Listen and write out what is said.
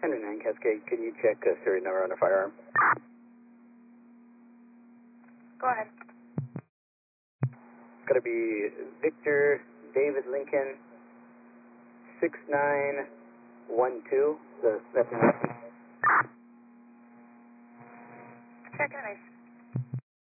Henry 9 Cascade, can you check serial number on the firearm? Go ahead. It's going to be Victor David Lincoln 6912. That's